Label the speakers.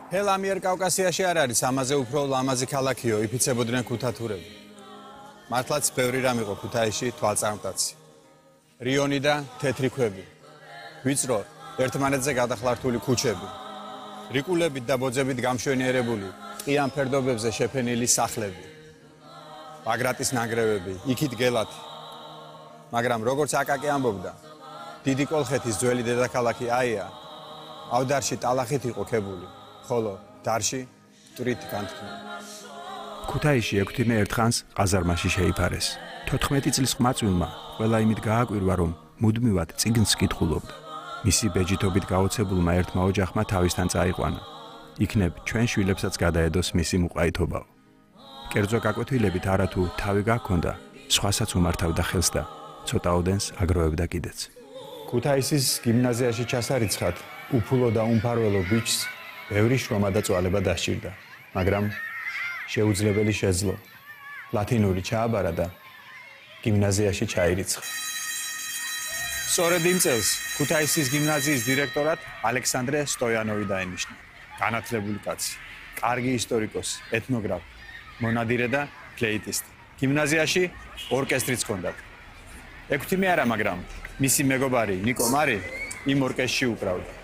Speaker 1: მთელ ამიერკავკასიაში არ არის ამაზე უფრო ლამაზი ქალაქიო, იფიცებოდნენ ქუთათურები. მართლაც ბევრი რამ იყო ქუთაისში თვალწარმტაცი. რიონი და თეთრი ქვები. ვიწრო, ერთმანეთზე გადახლართული ქუჩები. რიკულებით და ბოძებით გამშვენიერებული, ყიან ფერდობებზე შეფენილი სახლები. ბაგრატის ნანგრევები, იქით გელათი. მაგრამ როგორც აკაკი ამბობდა, დიდი კოლხეთის ძველი დედაქალაქი აია, ავდარში ტალახით იყო ქებული, ხოლო დარში მტვრით განთქმული.
Speaker 2: ქუთაისში ექვთიმე ერთხანს ყაზარმაში შეიფარეს. 14 წლის ყმაწვილმა ყველა იმით გააკვირვა, რომ მუდმივად წიგნს კითხულობდა. მისი ბეჯითობით გაოცებულმა ერთმა ოჯახმა თავისთან წაიყვანა. იქნებ ჩვენ შვილებსაც გადაედოს მისი მუყაითობაო. კერძო გაკვეთილებით არათუ თავი გაქონდა, სხვასაც უმართავდა ხელს და ცოტაოდენს აგროვებდა კიდეც.
Speaker 1: ქუთაისის გიმნაზიაში ჩასარიცხად უფულო და უმფარველო ბიჭს ბევრი შრომა და წვალება დასჭირდა, მაგრამ შეუძლებელი შეძლო. ლათინური ჩააბარა და გიმნაზიაში ჩაირიცხა. სწორედ იმ წელს ქუთაისის გიმნაზიის დირექტორად ალექსანდრე სტოიანოვი დაინიშნა. განათლებული კაცი, კარგი ისტორიკოსი, ეთნოგრაფი, მონადირე და ფლეიტისტი. გიმნაზიაში ორკესტრიც ჰქონდათ. ექვთიმე არა, მაგრამ მისი მეგობარი ნიკო მარი იმ ორკესტრში უკრავდა.